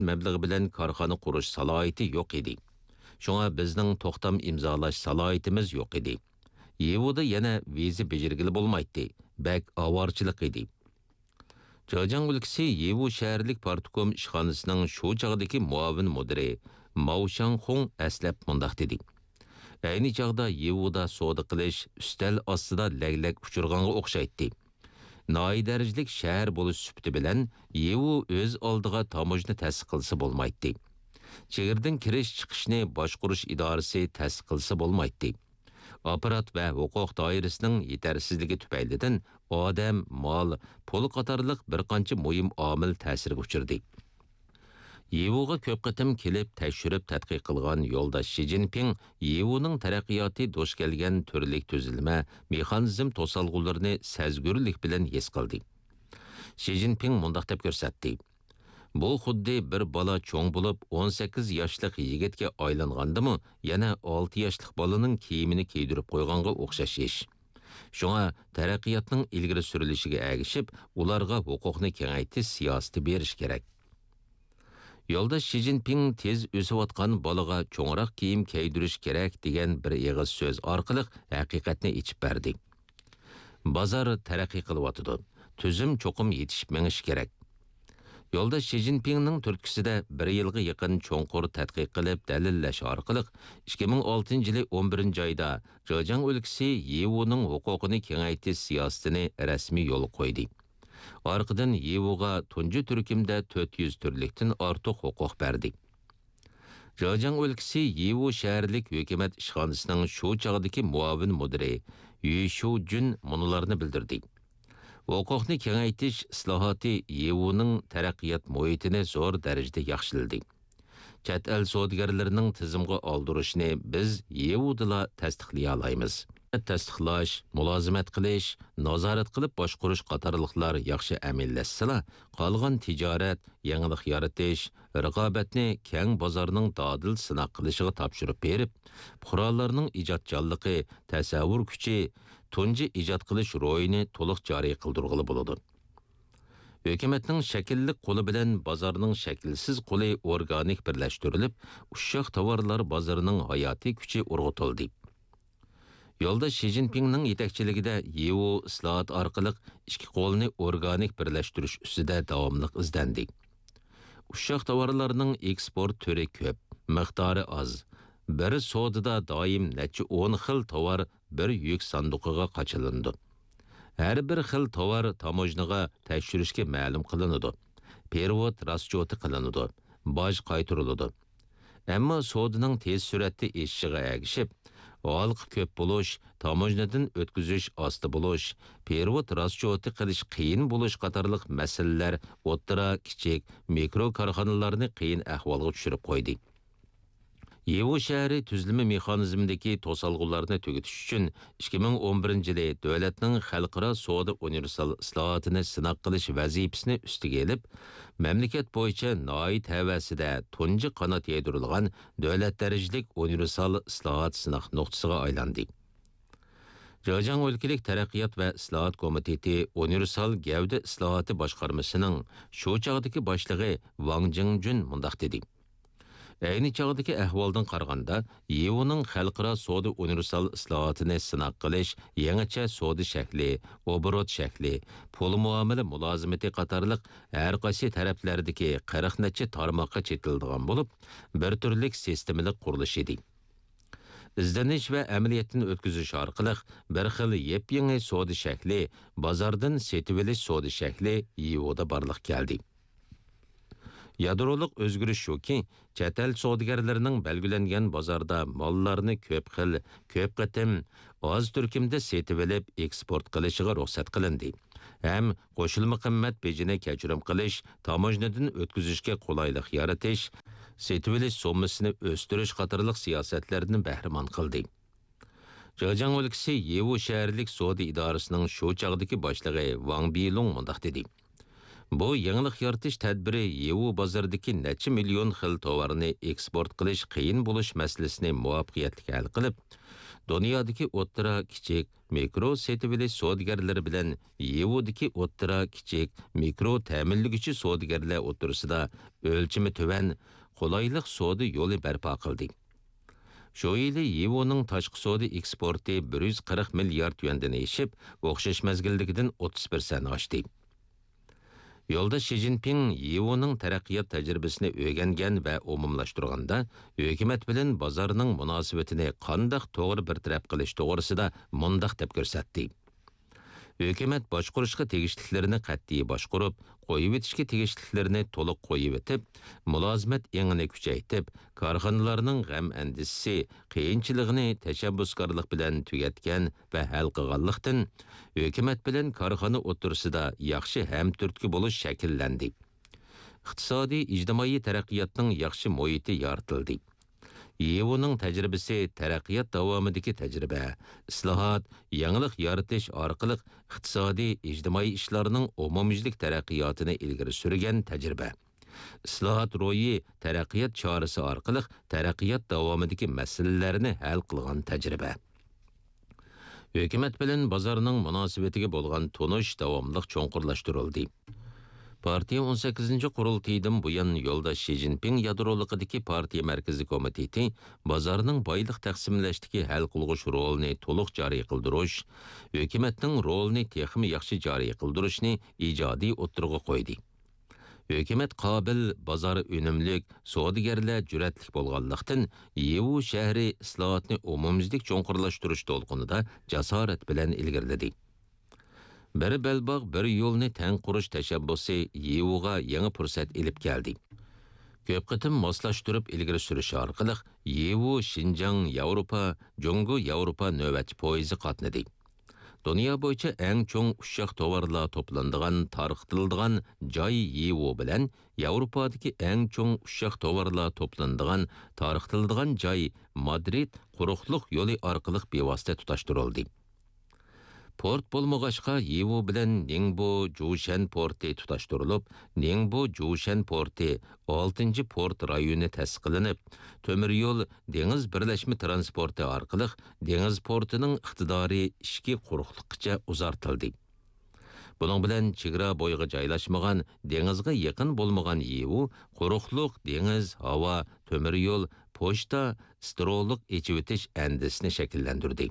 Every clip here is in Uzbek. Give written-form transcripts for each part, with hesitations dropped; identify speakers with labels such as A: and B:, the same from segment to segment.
A: məbləği bilan korxona qurish salohiyati yo'q edi. Şuna bizning to'xtam imzolash salohiyatimiz yo'q edi. Yevuda yana viza bejirgili bo'lmaydi. Bak avorchilik edi. Zhejiang өлkəsi Yevu şəhərlik partkom işxanasının şu çağdakı muavin müdiri Mao Shanghong əslab mundaq dedi. Ayni çağda Yevuda soda qilish üstel ostida laglak uçurğanga o'xshaydi. Noyi darajalik shahar bo'lish sufati bilan Yevu o'z oldiga tamojni ta'sis qilsa bo'lmaydi. Chegirdan kirish chiqishni boshqarish idorasi ta'sis qilsa bo'lmaydi. Aparat va huquq doirasining yetarsizligi tufaylidan odam, mol, pul qatorliq bir qancha muhim omil ta'sirga uchirdi. Yevuga ko'p qatim kelib tekshirib tadqiq qilgan yo'ldosh Shi Jinping Yevuning taraqqiyoti do'sh kelgan turlik tuzilma, mexanizm to'salg'ularini sezgurlik bilan his qildi. Shi Jinping mundaq deb ko'rsatdi. Bu xuddi bir bola cho'ng bo'lib 18 yoshlik yigitga aylangandimi, yana 6 yoshlik bolaning kiyimini kiydirib qo'yganga o'xshash ish. Shunga taraqqiyotning ilgari surilishiga ergishib, ularga huquqni kengaytirish siyosati berish kerak. Yo'lda Shi Jinping tez o'sayotgan bolaga cho'ngroq kiyim kiydirish kerak degan bir eg'iz so'z orqali haqiqatni ichib berdi. Bozor taraqqiy qilyotdi. Tuzum cho'qim yetishib mengish kerak. Yo'lda Shi Jinpingning turtkisida bir yilga yaqin cho'nqur tadqiq qilib dalillash orqali 2006-yil 11-oyda Zhejiang өлkəsi Yevuning huquqini kengaytirish siyosatini rasmiy yo'l qo'ydi. Arqadan Yevuga tunji turkumda 400 turlikdan ortiq huquq berdi. Zhejiang өлkəsi Yevu şəhərlik hökumət işxanasının şu çağdakı muavin müdiri Yu Shujun munularını bildirdi. Huquqni kengaytirish islohoti Yevuning taraqqiyot muhitini zo'r darajada yaxshiladi. Chet el savdogarlarining tizimga oldirishni biz Yevudala tasdiqlay olamiz. Tasdiqlash, mulozimat qilish, nazorat qilib boshqarish qatorliqlar yaxshi amillashsa, qolgan tijorat, yangilik yaratish, raqobatni keng bozorning dadil sinoq qilishiga topshirib berib, fuqarolarning ijodkorligi, tasavvur kuchi, tunji ijod qilish ro'yini to'liq joriy qildirg'ili bo'ladi. Hökumətning şəkillik qolu bilan bozorning şəkilsiz qolu organik birləşdirilib, uşaq tovarlar bozorining hayoti kuchi urg'utildi. Yo'lda Shi Jinpingning yetakchiligida Yevu islohot orqali ikki qo'lni organik birlashtirish ustida davomli izlandi. Uşaq tovarlarining eksport turi ko'p, miqdori oz. Bir sodada doim necha 10 xil tovar bir yuk sanduqiga qochilindi. Her bir xil tovar tamojniga tekshirishga ma'lum qilinadi. Perevod raschoti qilinadi. Boj qaytariladi. Ammo sodining tez suratda eshishiga ergishib, Halq ko'p bo'lish, tamojnadan o'tkazish osti bo'lish, perevod raschoti qilish qiyin bo'lish qatorliq masalalar o'ttira, kichik, mikro korxonalarni qiyin ahvolga tushirib qo'ydi. Yevu shahri tuzilma mexanizmidagi to'salg'ularni tugutish uchun 2011-yili davlatning xalqaro savdo universal islohotini sinoq qilish vazifasini ustiga olib, mamlakat bo'yicha noit havasida tunji qanot yaydirilgan davlat darajalik universal islohot sinoq nuqtasiga aylandi. Zhejiang өлкәлек taraqqiyot va islohot komiteti universal gavda islohoti boshqarmasining shu chog'dagi boshlig'i Wang Jingjun mundaq dedi. Ayni chog'dagi ahvoldan qaraganda, Yevuning xalqaro savdo universal islohotini sinoq qilish, yangicha savdo shakli, obrot shakli, pul muomala mulozimati qatorliq har qaysi taraflardagi 40 necha tarmoqqa chetildigan bo'lib, bir turlik sistemalik qurilish edi. İzdeniş ve ameliyatını ötküzüş orqali bir xil yep-yangi savdo shakli, bozordan setib olish savdo shakli Yevuda barliq keldi. Yadroliq o'zgarish shuki, chet el savdogarlarining belgilangan bozorda mollarni ko'p xil, ko'p qatim, oz turkumda setib olib eksport qilishiga ruxsat qilindi. Ham qo'shilma qimmat bejini kechirim qilish, tamojnadan o'tkazishga qulaylik yaratish, setib olish summasini o'stirish qatorliq siyosatlarni bahramon qildi. Zhejiang өлкәсе Yevu shahərlik savdo idorasining shu chog'dagi boshlig'i Wang Bilong mundaq dedi. Bu yangilik yaratish tadbiri EU bozoridagi necha million xil tovarni eksport qilish qiyin bo'lish masalasini muvaffaqiyatli hal qilib, dunyodagi o'ttira kichik mikro setivili savdogarlar bilan EUdagi o'ttira kichik mikro ta'minlaguvchi savdogarlar o'rtasida o'lchami tuvan qulaylik savdo yo'li barpo qildi. Shu yili EUning tashqi savdo eksporti 140 milliard yuandan eshib, o'xshash mazgildagidan 30% oshdi. Yo'lda Xi Jinping EUning taraqqiyot tajribasini o'rgangan va umumlashtirganda, hukumat bilan bozorning munosabatini qanday to'g'ri bir taraf qilish to'g'risida mundaq deb ko'rsatdi. Hukumat boshqarishga tegishliklarini qat'iy boshqarib, qo'yib etishga tegishliklarini to'liq qo'yib etib, mulozimat engini kuchaytib, korxonalarning g'am andisi, qiyinchiligini tashabbuskorlik bilan tugatgan va hal qilganlikdan hukumat bilan korxona o'rtasida yaxshi hamturtki bo'lish shakllandi. Iqtisodiy ijtimoiy taraqqiyotning yaxshi muhiti yaratildi. EUning tajribasi taraqqiyot davomidagi tajriba, islohot, yangilik yaratish orqali iqtisodiy ijtimoiy ishlarning umumyuzlik taraqqiyotini ilgari surgan tajriba. Islohot ro'yi taraqqiyot chorasi orqali taraqqiyot davomidagi masalalarni hal qilgan tajriba. Hukumat bilan bozorning munosabatiga bo'lgan tonish davomli cho'nqurlashtirildi. Partiya 18-ci qurultaydan buyan yolda Xi Jinping yadroliqidagi partiya markaziy komiteti bozorning boyliq taqsimlashdagi hal qilg'ish rolini to'liq joriy qildirish, hukumatning rolini texmi yaxshi joriy qildirishni ijodiy o'ttirg'a qo'ydi. Hukumat qobil, bozor unumlik, savdogarlar jur'atli bo'lganlikdan EU shahri islohotni umumyuzlik cho'nqurlashtirish to'lqinida jasorat bilan ilgariladi. Bir belbog' bir yo'lni tang qurish tashabbusi EUga yangi fursat ilib keldi. Ko'p qitim moslashtirib ilgari surish orqali EU Xinjiang Yevropa, Jungo Yevropa navbatchi poyezi qatnadi. Dünya bo'yicha eng cho'ng ushshoq tovarlar to'planadigan, tarqitiladigan joy EU bilan Yevropadagi eng cho'ng ushshoq tovarlar to'planadigan, tarqitiladigan joy Madrid quruqliq yo'li orqali bevosita tutashtirildi. Port bo'lmag'achqa EU bilan Ningbo Jushan porti tutashtirilib, Ningbo Jushan porti 6-chi port rayoni tasdiqlanib, temir yo'l dengiz birlashma transporti orqali dengiz portining iqtidori ishki quruqliqcha uzartildi. Buning bilan chegara bo'yiga joylashmagan, dengizga yaqin bo'lmagan EU quruqliq, dengiz, havo, temir yo'l, pochta, stroliq echib o'tish andisini shakllantirdi.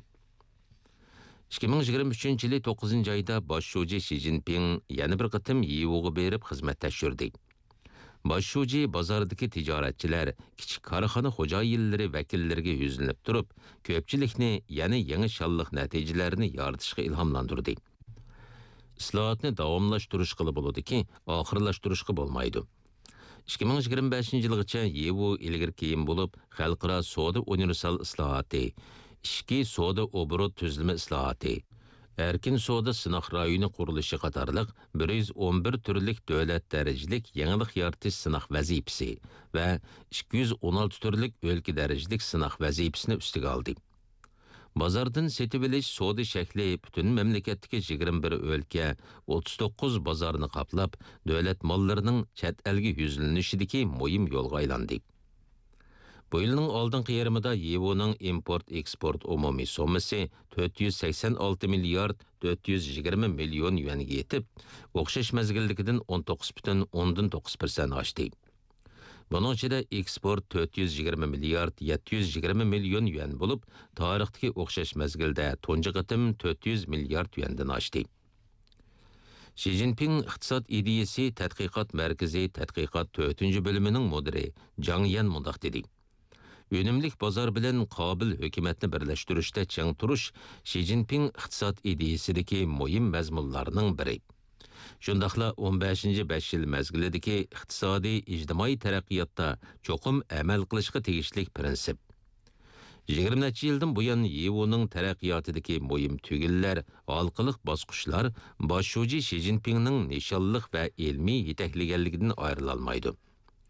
A: 2023 yılı 9. ayda Başşuci Xi Jinping yana bir qitim EU'ga berib xizmat tashirdi. Başşuci bozordagi tijoratchilar, kichik korxona xo'jayinlari vakillariga yuzlanib turib, ko'pchilikni yana yangi shalliq natijalarni yaratishga ilhomlantirdi. Islohotni davomlashtirishga bo'ladiki, oxirlashtirishga bo'lmaydi. 2025 yilgacha EU ilgari keyin bo'lib, xalqaro savdo universal islohoti, ishki savdo obrot tuzilma islohoti, erkin savdo sinoq rayoni qurilishi qatorliq 111 turlik davlat darajalik yangilik yaratish sinoq vazifasi va 216 turlik o'lka darajalik sinoq vazifasini ustiga oldi. Bozordan setib olish savdo shakli butun mamlakatdagi 21 o'lka, 39 bozorni qoplab, davlat mollarining chet elga yuzlanishidagi muhim yo'lga aylandi. Bu yilning oldingi yarmida EUning import-eksport umumiy summasi 486 milliard 420 million yuaniga yetib, o'xshash mazgildagidan 19,9% oshdi. Bunun ichida eksport 420 milliard 720 million yuan bo'lib, tarixdagi o'xshash mazgilda tunji qitim 400 milliard yuandan oshdi. Xi Jinping iqtisod ideyasi tadqiqot markazi tadqiqot 4-bo'limining mudiri Zhang Yan mundaq dedi. Önümlük bozor bilan qobil hukumatni birlashtirishda chang turish Xi Jinping iqtisod ideyasidagi muhim mazmunlarning biri. Shundaqla 15-5 yil mazgilidagi iqtisodiy ijtimoiy taraqqiyotda cho'qim amal qilishga tegishli prinsip. 20 yildan buyon EUning taraqqiyotidagi muhim tugillar, halqiliq bosqichlar Başşuci Xi Jinpingning nishonliq va ilmiy yetakliganligidan ayrilolmaydi.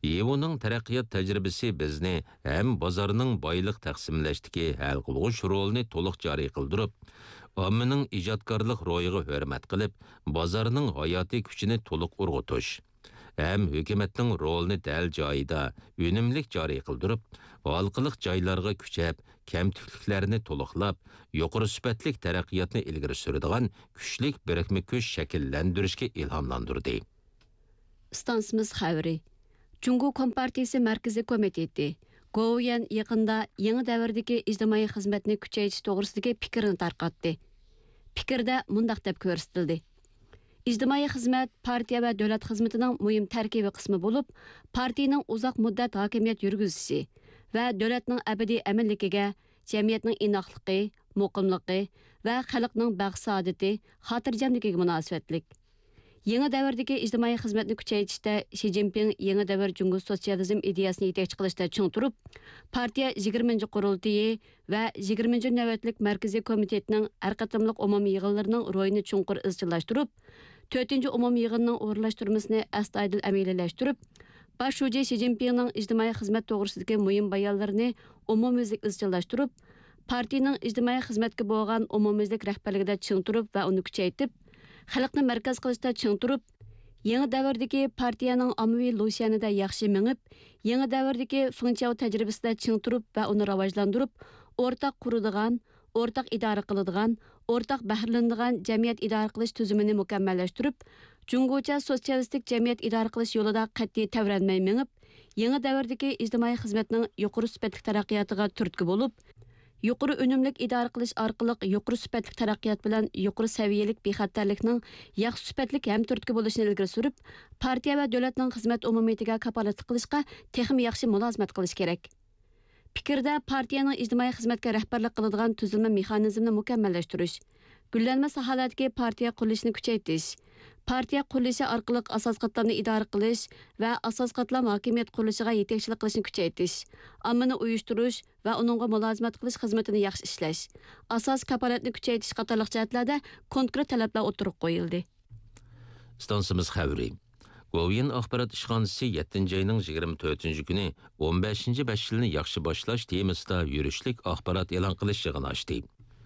A: EU'nun taraqqiyot tajribasi bizni ham bozorning boyliq taqsimlashdagi hal qilg'uch rolini to'liq joriy qildirib, ommaning ijodkorlik ro'yiga hurmat qilib, bozorning hayotiy kuchini to'liq urg'utish ham hukumatning rolini dal joyida unumlik joriy qildirib, halqiliq joylarga kuchab, kamtikliklarni to'liqlab, yuqori sifatlik taraqqiyotni ilgari suradigan kuchlik birikma kuch shakllantirishga ilhomlantirdi.
B: Stansimiz xabari. Jungo Kompartiyasi Markaziy komiteti Goyan yaqında yangi davrdagi ijtimoiy xizmatni kuchaytirish to'g'risidagi fikrni tarqatdi. Fikrda mundaq deb ko'rsatildi. İctimai xizmat partiya va davlat xizmatining muhim tarkibiy qismi bo'lib, partiyaning uzoq muddat hokimiyat yurgizishi va davlatning abadiy amalligiga, jamiyatning inoqligi, muqimligi va xalqning baxt-saodati, xotirjamligiga munosabatlik. Yangi davrdagi ijtimoiy xizmatni kuchaytirishda Xi Jinping yangi davr Jungo sotsializm ideyasini yetakchi qilishda ching turib, partiya 20 qurultiyi va 20 navbatlik markaziy komitetining har qatimliq umumiy yig'inlarining ro'yini chunqur izchillashtirib, 4-chi umumiy yig'inning o'rinlashtirmasini astoydil amaliyalashtirib, bosh shoji Xi Jinpingning ijtimoiy xizmat to'g'risidagi muhim bayonlarini umumyuzlik izchillashtirib, partiyaning ijtimoiy xizmatga bo'lgan umumyuzlik rahbarligida ching turib va uni kuchaytirib, xalqni markaz qilishda ching turib, yangi davrdagi partiyaning ommaviy lo'shanida yaxshi mengib, yangi davrdagi Fengchao tajribasida ching turib va uni rivojlantirib, o'rtaq quradigan, o'rtaq idora qiladigan, o'rtaq bahrilanadigan jamiyat idora qilish tuzumini mukammallashtirib, Jungocha sotsialistik jamiyat idora qilish yo'lida qat'iy tavranmay mengib, yangi davrdagi ijtimoiy xizmatning yuqori sifatli taraqqiyotiga turtki bo'lib, yuqori unumlik idora qilish orqali yuqori sifatli taraqqiyot bilan yuqori saviyalik bexatarlikning yaxshi sifatlik ham turtki bo'lishini ilgari surib, partiya va davlatning xizmat umumiyatiga kapolatlik qilishga texnik yaxshi mulozimat qilish kerak. Fikrda partiyaning ijtimoiy xizmatga rahbarlik qiladigan tuzilma mexanizmini mukammallashtirish, gullanma sohalardagi partiya qurilishini kuchaytirish, partiya qurilishi orqali asos qatlamni idora qilish va asos qatlam hokimiyat qurilishiga yetakchilik qilishni kuchaytirish, ommani uyushtirish va uningga mulozimat qilish xizmatini yaxshi ishlash, asos kapolatni kuchaytirish qatorliq jihatlarda konkret talablar o'tirib qo'yildi.
A: Stansimiz xabari. Govian axborot ishxonasi 7-ayning 24 kuni 15-5 yilni yaxshi boshlash temasida yurishlik axborot e'lon qilish yig'ini ochdi.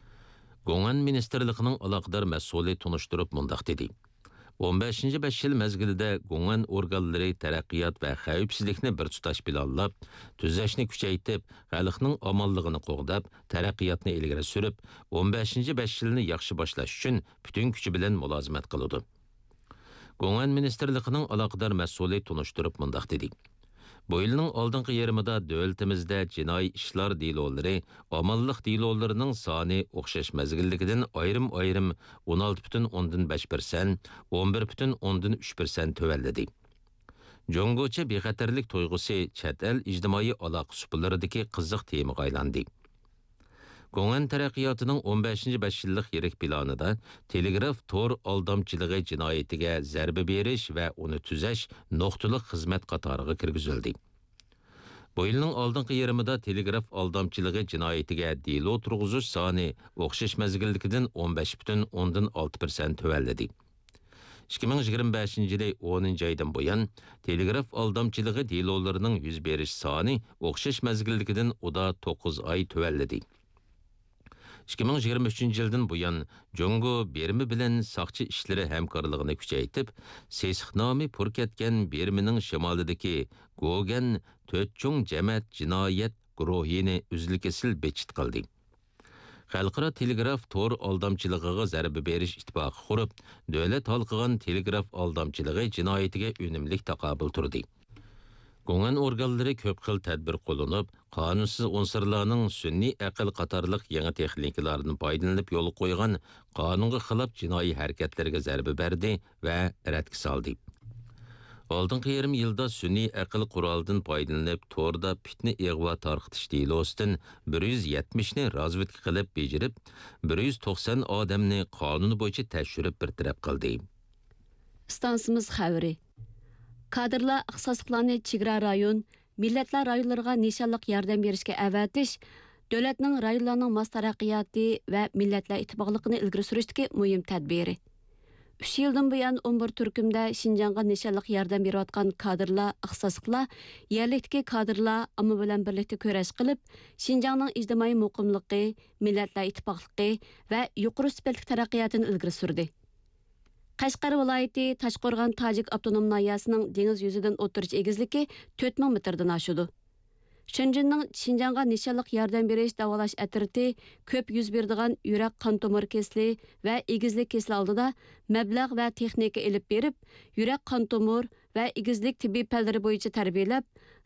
A: Go'ngan ministerligining aloqador mas'uli tunishtirib mundaq dedi. 15-5 yil mezgilida Go'ngan organlari taraqqiyot va xavfsizlikni bir tutash planlab, tuzashni kuchaytirib, xalqning omonligini qo'g'dab, taraqqiyotni ilgari surib, 15-5 yilni yaxshi boshlash uchun butun kuchi bilan mulozimat qiladi. Go'ngan ministerligining aloqador mas'uli tunishtirib mundaq dedi. Bu yilning oldingi yarmida davlatimizda jinoiy ishlar delolari, omonlik delolarining soni o'xshash mezgilligidan ayrim-ayrim 16,5%, 11,3% tövalladi. Jongocha bexatarlik to'yg'usi chet el ijtimoiy aloqa suhbatlaridagi qiziq temaga aylandi. Go'ngan taraqqiyotining 15-5 yillik yirik planida telegraf tor aldamchiligi jinoyatiga zarba berish va uni tuzash nuqtaliq xizmat qatoriga kirgizildi. Bu yilning oldingi yarmida telegraf aldamchiligi jinoyatiga delo turg'izish soni o'xshash mezgilligidan 15,6% tövalladi. 2025-yili 10-oydan buyon telegraf aldamchiligi delolarining yuz berish soni o'xshash mezgilligidan uda 9 oy tövalladi. 2023 yıldan buyon Jongo Bermi bilan saqchi ishlari hamkorligini kuchaytirib, sesixnomi pur ketgan Bermining shimolidagi Gogan 4 cho'ng jamoat jinoyat guruhini uzil-kesil bechit qildi. Xalqaro telegraf tor aldamchiligiga zarba berish ittifoqi qurib, davlat halqigan telegraf aldamchiligi jinoyatiga unumlik taqobil turdi. Go'ngan organlari ko'p xil tadbir qo'llanib, qonunsiz unsurlarning sun'iy aql qatorliq yangi texnikalardan foydalanib yo'l qo'ygan qonunga xilof jinoiy harakatlarga zarba berdi va radga soldi. Oldingi yarim yilda sun'iy aql qurolidan foydalanib torda fitna ig'vo tarqitish delosidan 170 ni razvedka qilib bejirib, 190 odamni qonun bo'yicha tekshirib bartaraf qildi.
B: Stansimiz xabari. Kadrlar ixtisosliqlarni chegara rayon, millatlar rayonlariga nishonliq yordam berishga avatish, davlatning rayonlarning mos taraqqiyoti va millatlar ittifoqligini ilgari surishdagi muhim tadbiri. 3 yıldan buyan 11 türkümdə Şinjanğa nişanlıq yardım beriyotgan kadrlar, ixtisosliklar, yerlikdagi kadrlar amma bilan birlikdə köraş qilib, Şinjanның ijtimoiy muqimligi, millatlar ittifoqligi va yuqori sifatli taraqqiyotini ilgari surdi. Qashqar viloyati Toshqo'rg'on Tojik avtonom noyasining dengiz yuzidan o'tirish egizligi 4000 metrdan oshadi. Shenzhenning Şinjanğa nişanlıq yardım berish davolash atriti ko'p yuz beradigan yurak qon tomir kesili va egizlik kesili oldida mablag' va texnika elib berib, yurak qon tomir va egizlik tibbiy fanlari bo'yicha tarbiyalab,